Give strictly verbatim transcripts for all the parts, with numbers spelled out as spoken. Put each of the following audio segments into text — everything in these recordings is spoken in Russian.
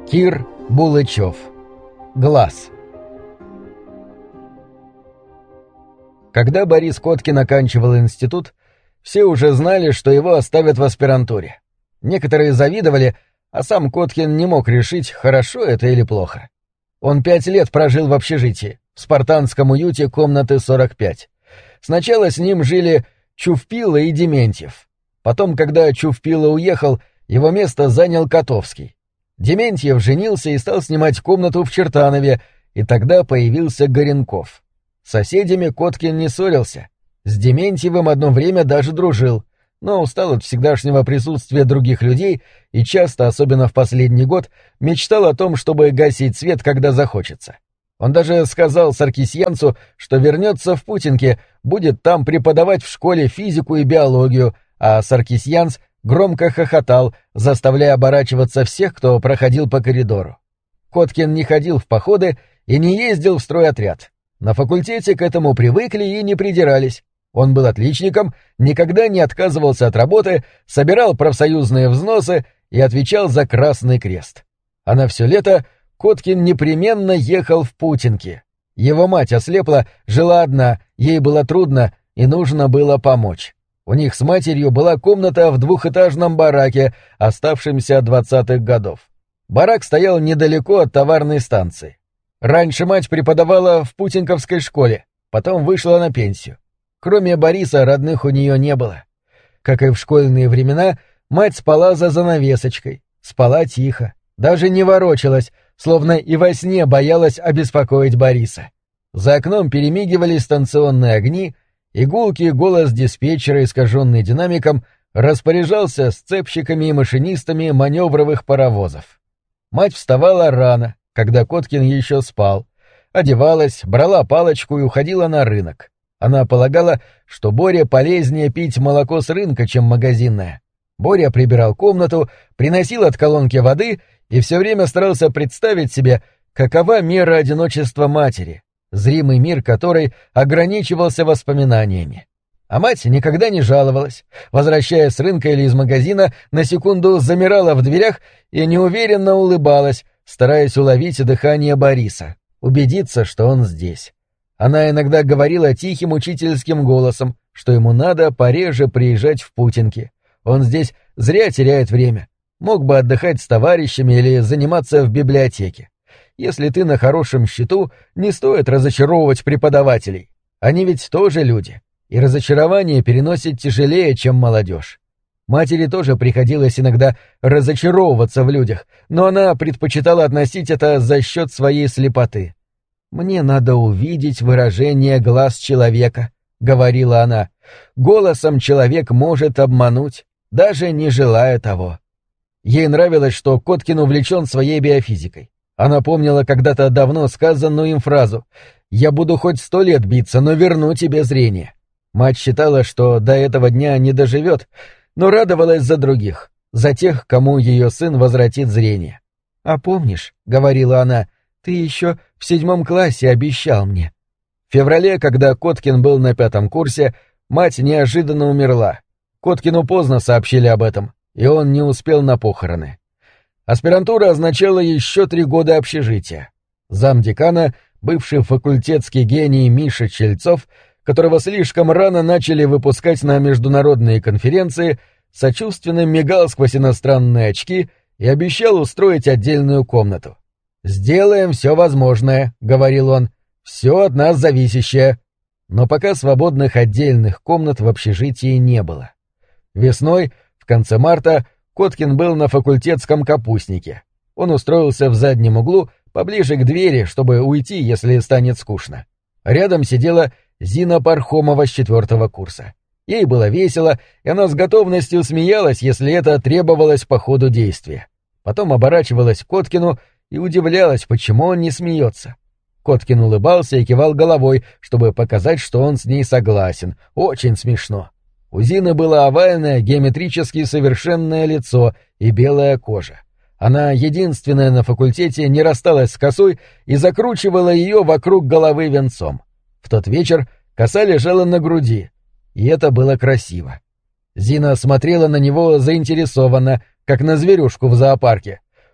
Кир Булычев. Глаз. Когда Борис Коткин оканчивал институт, все уже знали, что его оставят в аспирантуре. Некоторые завидовали, а сам Коткин не мог решить, хорошо это или плохо. Он пять лет прожил в общежитии, в спартанском уюте комнаты сорок пять. Сначала с ним жили Чувпила и Дементьев. Потом, когда Чувпила уехал, его место занял Котовский. Дементьев женился и стал снимать комнату в Чертанове, и тогда появился Горенков. С соседями Коткин не ссорился. С Дементьевым одно время даже дружил, но устал от всегдашнего присутствия других людей и часто, особенно в последний год, мечтал о том, чтобы гасить свет, когда захочется. Он даже сказал Саркисьянцу, что вернется в Путинки, будет там преподавать в школе физику и биологию, а Саркисьянц громко хохотал, заставляя оборачиваться всех, кто проходил по коридору. Коткин не ходил в походы и не ездил в стройотряд. На факультете к этому привыкли и не придирались. Он был отличником, никогда не отказывался от работы, собирал профсоюзные взносы и отвечал за Красный Крест. А на все лето Коткин непременно ехал в Путинки. Его мать ослепла, жила одна, ей было трудно и нужно было помочь. У них с матерью была комната в двухэтажном бараке, оставшемся от двадцатых годов. Барак стоял недалеко от товарной станции. Раньше мать преподавала в Путинковской школе, потом вышла на пенсию. Кроме Бориса родных у нее не было. Как и в школьные времена, мать спала за занавесочкой, спала тихо, даже не ворочалась, словно и во сне боялась обеспокоить Бориса. За окном перемигивались станционные огни, и гулкий голос диспетчера, искаженный динамиком, распоряжался сцепщиками и машинистами маневровых паровозов. Мать вставала рано, когда Коткин еще спал, одевалась, брала палочку и уходила на рынок. Она полагала, что Боре полезнее пить молоко с рынка, чем магазинное. Боря прибирал комнату, приносил от колонки воды и все время старался представить себе, какова мера одиночества матери, зримый мир которой ограничивался воспоминаниями. А мать никогда не жаловалась. Возвращаясь с рынка или из магазина, на секунду замирала в дверях и неуверенно улыбалась, стараясь уловить дыхание Бориса, убедиться, что он здесь. Она иногда говорила тихим учительским голосом, что ему надо пореже приезжать в Путинки. Он здесь зря теряет время, мог бы отдыхать с товарищами или заниматься в библиотеке. Если ты на хорошем счету, не стоит разочаровывать преподавателей. Они ведь тоже люди, и разочарование переносит тяжелее, чем молодежь. Матери тоже приходилось иногда разочаровываться в людях, но она предпочитала относить это за счет своей слепоты. «Мне надо увидеть выражение глаз человека», — говорила она. «Голосом человек может обмануть, даже не желая того». Ей нравилось, что Коткин увлечен своей биофизикой. Она помнила когда-то давно сказанную им фразу «Я буду хоть сто лет биться, но верну тебе зрение». Мать считала, что до этого дня не доживет, но радовалась за других, за тех, кому ее сын возвратит зрение. «А помнишь, — говорила она, — ты еще в седьмом классе обещал мне». В феврале, когда Коткин был на пятом курсе, мать неожиданно умерла. Коткину поздно сообщили об этом, и он не успел на похороны. Аспирантура означала еще три года общежития. Замдекана, бывший факультетский гений Миша Чельцов, которого слишком рано начали выпускать на международные конференции, сочувственно мигал сквозь иностранные очки и обещал устроить отдельную комнату. «Сделаем все возможное», — говорил он, — «все от нас зависящее». Но пока свободных отдельных комнат в общежитии не было. Весной, в конце марта, Коткин был на факультетском капустнике. Он устроился в заднем углу, поближе к двери, чтобы уйти, если станет скучно. Рядом сидела Зина Пархомова с четвертого курса. Ей было весело, и она с готовностью смеялась, если это требовалось по ходу действия. Потом оборачивалась к Коткину и удивлялась, почему он не смеется. Коткин улыбался и кивал головой, чтобы показать, что он с ней согласен. Очень смешно. У Зины было овальное, геометрически совершенное лицо и белая кожа. Она единственная на факультете не рассталась с косой и закручивала ее вокруг головы венцом. В тот вечер коса лежала на груди, и это было красиво. Зина смотрела на него заинтересованно, как на зверюшку в зоопарке.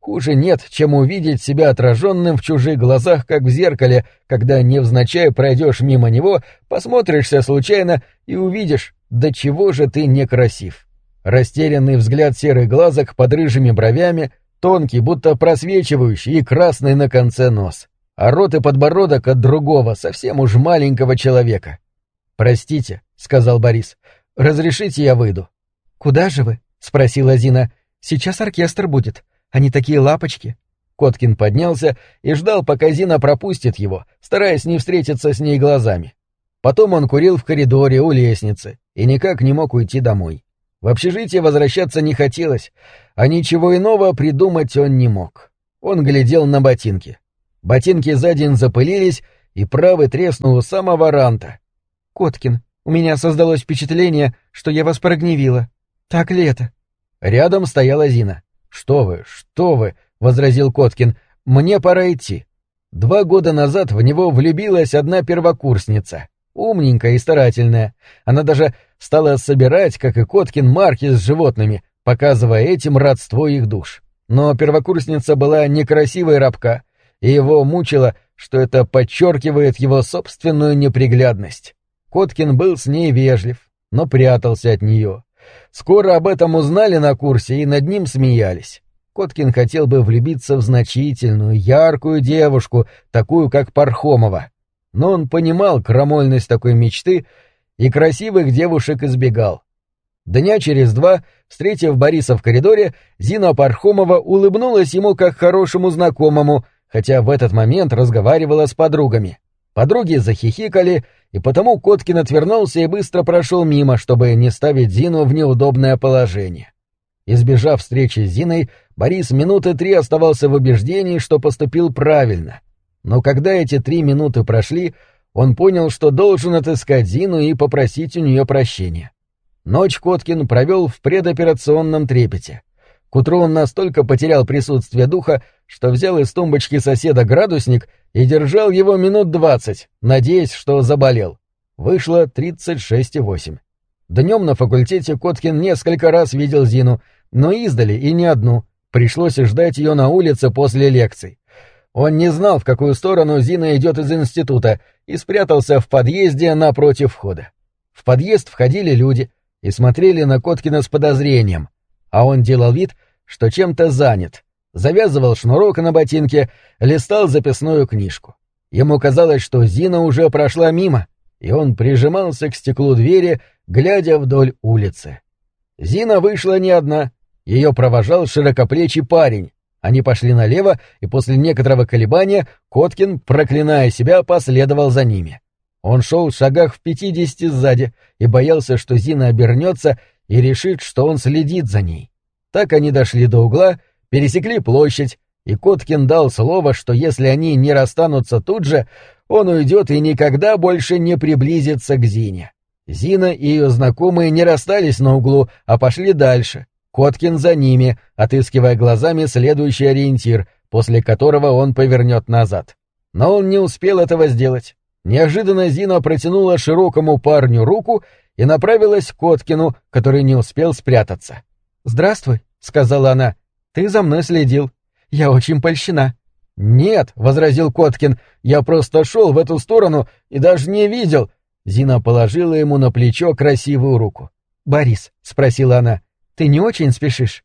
Хуже нет, чем увидеть себя отраженным в чужих глазах, как в зеркале, когда невзначай пройдешь мимо него, посмотришься случайно и увидишь, до чего же ты некрасив. Растерянный взгляд серых глазок под рыжими бровями, тонкий, будто просвечивающий, и красный на конце нос. А рот и подбородок от другого, совсем уж маленького человека. «Простите», — сказал Борис, — «разрешите я выйду?» «Куда же вы?» — спросила Зина. «Сейчас оркестр будет. Они такие лапочки». Коткин поднялся и ждал, пока Зина пропустит его, стараясь не встретиться с ней глазами. Потом он курил в коридоре у лестницы и никак не мог уйти домой. В общежитие возвращаться не хотелось, а ничего иного придумать он не мог. Он глядел на ботинки. Ботинки за день запылились, и правый треснул у самого ранта. «Коткин, у меня создалось впечатление, что я вас прогневила. Так ли это?» Рядом стояла Зина. «Что вы, что вы», — возразил Коткин, — «мне пора идти». Два года назад в него влюбилась одна первокурсница, умненькая и старательная. Она даже стала собирать, как и Коткин, марки с животными, показывая этим родство их душ. Но первокурсница была некрасивая рабка, и его мучило, что это подчеркивает его собственную неприглядность. Коткин был с ней вежлив, но прятался от нее. Скоро об этом узнали на курсе и над ним смеялись. Коткин хотел бы влюбиться в значительную, яркую девушку, такую как Пархомова. Но он понимал крамольность такой мечты и красивых девушек избегал. Дня через два, встретив Бориса в коридоре, Зина Пархомова улыбнулась ему как хорошему знакомому, хотя в этот момент разговаривала с подругами. Подруги захихикали, и потому Коткин отвернулся и быстро прошел мимо, чтобы не ставить Зину в неудобное положение. Избежав встречи с Зиной, Борис минуты три оставался в убеждении, что поступил правильно. Но когда эти три минуты прошли, он понял, что должен отыскать Зину и попросить у нее прощения. Ночь Коткин провел в предоперационном трепете. К утру он настолько потерял присутствие духа, что взял из тумбочки соседа градусник и держал его минут двадцать, надеясь, что заболел. Вышло тридцать шесть и восемь. Днем на факультете Коткин несколько раз видел Зину, но издали и не одну. Пришлось ждать ее на улице после лекций. Он не знал, в какую сторону Зина идет из института, и спрятался в подъезде напротив входа. В подъезд входили люди и смотрели на Коткина с подозрением, а он делал вид, что чем-то занят, завязывал шнурок на ботинке, листал записную книжку. Ему казалось, что Зина уже прошла мимо, и он прижимался к стеклу двери, глядя вдоль улицы. Зина вышла не одна, ее провожал широкоплечий парень. Они пошли налево, и после некоторого колебания Коткин, проклиная себя, последовал за ними. Он шел в шагах в пятидесяти сзади и боялся, что Зина обернется и решит, что он следит за ней. Так они дошли до угла, пересекли площадь, и Коткин дал слово, что если они не расстанутся тут же, он уйдет и никогда больше не приблизится к Зине. Зина и ее знакомые не расстались на углу, а пошли дальше. Коткин за ними, отыскивая глазами следующий ориентир, после которого он повернет назад. Но он не успел этого сделать. Неожиданно Зина протянула широкому парню руку и направилась к Коткину, который не успел спрятаться. «Здравствуй», — сказала она, — «ты за мной следил. Я очень польщена». «Нет», — возразил Коткин, — «я просто шел в эту сторону и даже не видел». Зина положила ему на плечо красивую руку. «Борис», — спросила она, — «ты не очень спешишь?»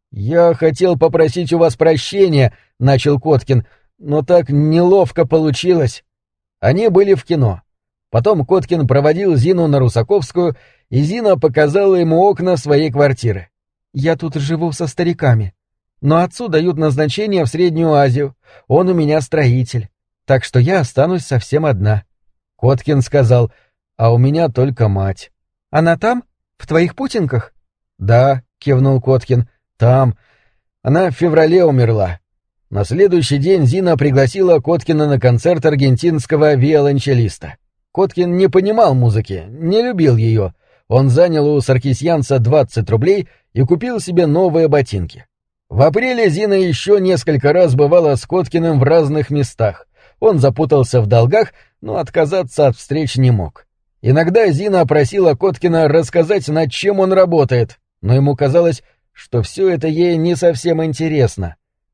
«Я хотел попросить у вас прощения», — начал Коткин, — «но так неловко получилось». Они были в кино. Потом Коткин проводил Зину на Русаковскую, и Зина показала ему окна своей квартиры. «Я тут живу со стариками, но отцу дают назначение в Среднюю Азию, он у меня строитель, так что я останусь совсем одна». Коткин сказал: «А у меня только мать». «Она там? В твоих путинках?» «Да», — кивнул Коткин, — «там. Она в феврале умерла». На следующий день Зина пригласила Коткина на концерт аргентинского виолончелиста. Коткин не понимал музыки, не любил ее. Он занял у саркисьянца двадцать рублей и купил себе новые ботинки. В апреле Зина еще несколько раз бывала с Коткиным в разных местах. Он запутался в долгах, но отказаться от встреч не мог. Иногда Зина просила Коткина рассказать, над чем он работает, но ему казалось, что все это ей не совсем интересно.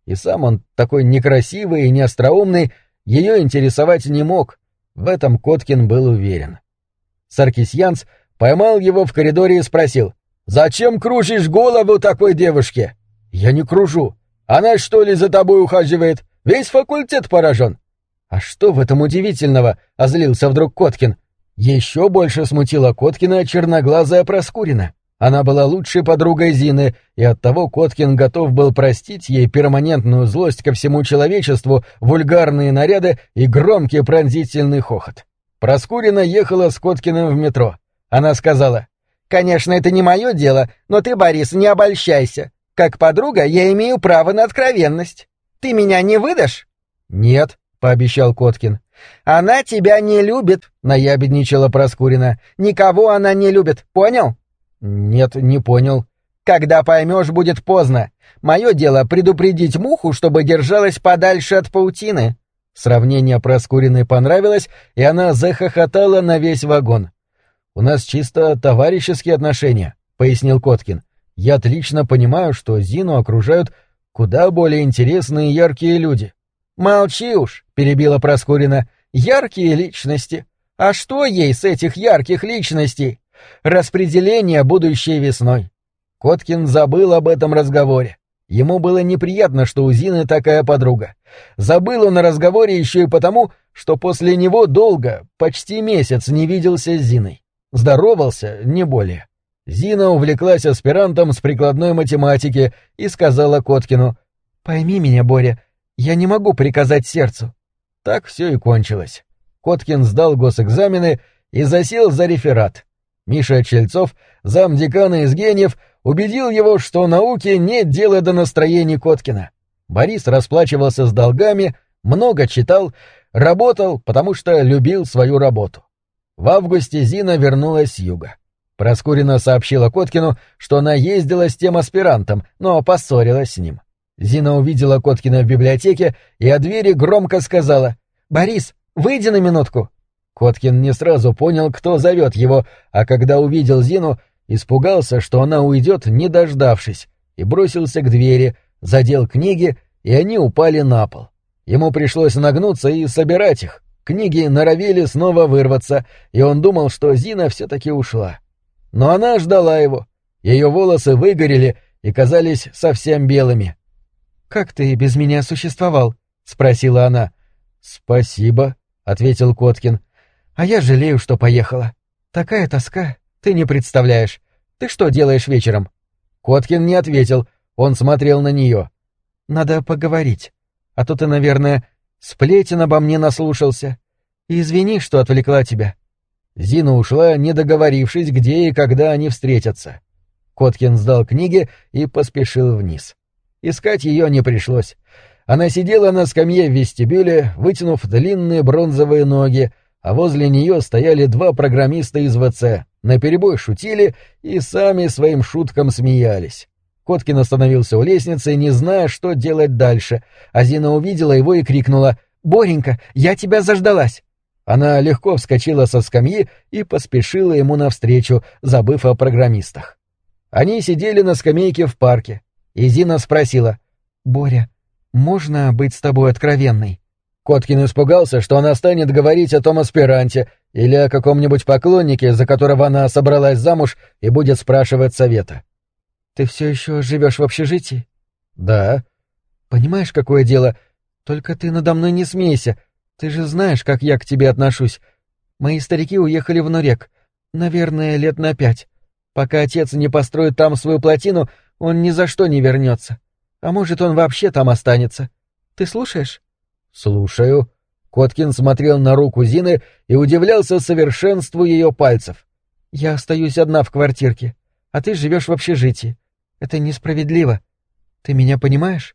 и сам он, такой некрасивый и неостроумный, ее интересовать не мог. В этом Коткин был уверен. Саркисьянц поймал его в коридоре и спросил: «Зачем кружишь голову такой девушке?» «Я не кружу. Она что ли за тобой ухаживает? Весь факультет поражен». «А что в этом удивительного?» — озлился вдруг Коткин. Еще больше смутила Коткина черноглазая Проскурина. Она была лучшей подругой Зины, и оттого Коткин готов был простить ей перманентную злость ко всему человечеству, вульгарные наряды и громкий пронзительный хохот. Проскурина ехала с Коткиным в метро. Она сказала: «Конечно, это не мое дело, но ты, Борис, не обольщайся. Как подруга я имею право на откровенность. Ты меня не выдашь?» «Нет», — пообещал Коткин. «Она тебя не любит», — наябедничала Проскурина. «Никого она не любит, понял?» «Нет, не понял». «Когда поймешь, будет поздно. Мое дело предупредить муху, чтобы держалась подальше от паутины». Сравнение Проскуриной понравилось, и она захохотала на весь вагон. «У нас чисто товарищеские отношения», — пояснил Коткин. «Я отлично понимаю, что Зину окружают куда более интересные и яркие люди». «Молчи уж», — перебила Проскурина. «Яркие личности. А что ей с этих ярких личностей? Распределение будущей весной». Коткин забыл об этом разговоре. Ему было неприятно, что у Зины такая подруга. Забыл он о разговоре еще и потому, что после него долго, почти месяц, не виделся с Зиной. Здоровался, не более. Зина увлеклась аспирантом с прикладной математики и сказала Коткину: «Пойми меня, Боря, я не могу приказать сердцу». Так все и кончилось. Коткин сдал госэкзамены и засел за реферат. Миша Чельцов, замдекана из гениев, убедил его, что науке нет дела до настроений Коткина. Борис расплачивался с долгами, много читал, работал, потому что любил свою работу. В августе Зина вернулась с юга. Проскурина сообщила Коткину, что она ездила с тем аспирантом, но поссорилась с ним. Зина увидела Коткина в библиотеке и о двери громко сказала: «Борис, выйди на минутку». Коткин не сразу понял, кто зовет его, а когда увидел Зину, испугался, что она уйдет, не дождавшись, и бросился к двери, задел книги, и они упали на пол. Ему пришлось нагнуться и собирать их. Книги норовили снова вырваться, и он думал, что Зина все-таки ушла. Но она ждала его. Ее волосы выгорели и казались совсем белыми. «Как ты без меня существовал?» — спросила она. «Спасибо», — ответил Коткин. «А я жалею, что поехала. Такая тоска, ты не представляешь. Ты что делаешь вечером?» Коткин не ответил, он смотрел на нее. «Надо поговорить. А то ты, наверное, сплетен обо мне наслушался. И извини, что отвлекла тебя». Зина ушла, не договорившись, где и когда они встретятся. Коткин сдал книги и поспешил вниз. Искать ее не пришлось. Она сидела на скамье в вестибюле, вытянув длинные бронзовые ноги, а возле нее стояли два программиста из ВЦ, наперебой шутили и сами своим шуткам смеялись. Коткин остановился у лестницы, не зная, что делать дальше, а Зина увидела его и крикнула: «Боренька, я тебя заждалась!» Она легко вскочила со скамьи и поспешила ему навстречу, забыв о программистах. Они сидели на скамейке в парке, и Зина спросила: «Боря, можно быть с тобой откровенной?» Коткин испугался, что она станет говорить о том аспиранте или о каком-нибудь поклоннике, за которого она собралась замуж, и будет спрашивать совета. «Ты все еще живешь в общежитии?» «Да». «Понимаешь, какое дело? Только ты надо мной не смейся. Ты же знаешь, как я к тебе отношусь. Мои старики уехали в Нурек. Наверное, лет на пять. Пока отец не построит там свою плотину, он ни за что не вернется. А может, он вообще там останется. Ты слушаешь?» «Слушаю». Коткин смотрел на руку Зины и удивлялся совершенству ее пальцев. «Я остаюсь одна в квартирке, а ты живешь в общежитии. Это несправедливо. Ты меня понимаешь?»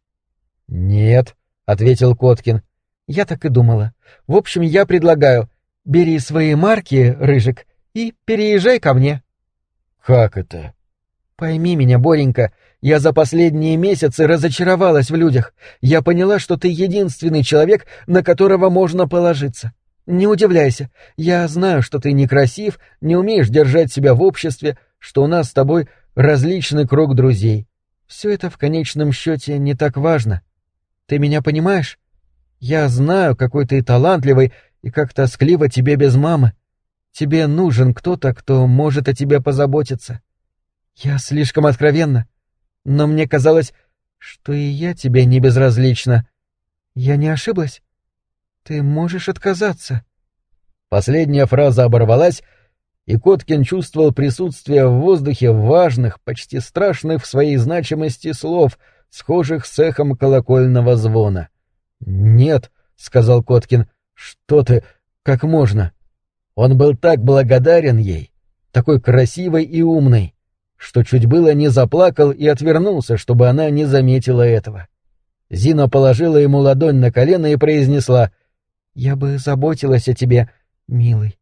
«Нет», — ответил Коткин. «Я так и думала. В общем, я предлагаю, бери свои марки, Рыжик, и переезжай ко мне». «Как это?» «Пойми меня, Боренька, я за последние месяцы разочаровалась в людях. Я поняла, что ты единственный человек, на которого можно положиться. Не удивляйся, я знаю, что ты некрасив, не умеешь держать себя в обществе, что у нас с тобой различный круг друзей. Все это в конечном счете не так важно. Ты меня понимаешь? Я знаю, какой ты талантливый и как тоскливо тебе без мамы. Тебе нужен кто-то, кто может о тебе позаботиться. Я слишком откровенна, но мне казалось, что и я тебе не безразлична. Я не ошиблась? Ты можешь отказаться». Последняя фраза оборвалась, и Коткин чувствовал присутствие в воздухе важных, почти страшных в своей значимости слов, схожих с эхом колокольного звона. «Нет», — сказал Коткин, — «что ты, как можно?» Он был так благодарен ей, такой красивой и умной, что чуть было не заплакал и отвернулся, чтобы она не заметила этого. Зина положила ему ладонь на колено и произнесла: «Я бы заботилась о тебе, милый.